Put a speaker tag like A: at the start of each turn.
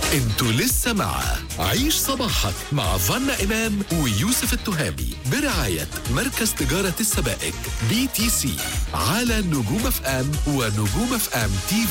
A: انتوا لسه مع عيش صباحك مع فانا إمام ويوسف التهامي برعاية مركز تجارة السبائك BTC على نجوم اف ام ونجوم اف ام تي